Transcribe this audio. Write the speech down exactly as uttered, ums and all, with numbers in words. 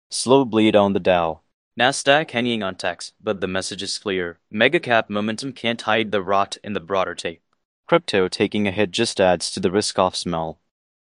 Slow bleed on the Dow. Nasdaq hanging on techs, but the message is clear. Megacap momentum can't hide the rot in the broader tape. Crypto taking a hit just adds to the risk-off smell.